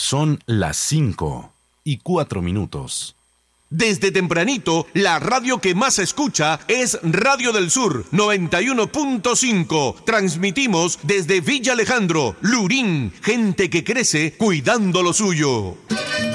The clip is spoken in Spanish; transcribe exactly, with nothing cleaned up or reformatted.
Son las cinco y cuatro minutos. Desde tempranito, la radio que más se escucha es Radio del Sur noventa y uno punto cinco. Transmitimos desde Villa Alejandro, Lurín, gente que crece cuidando lo suyo.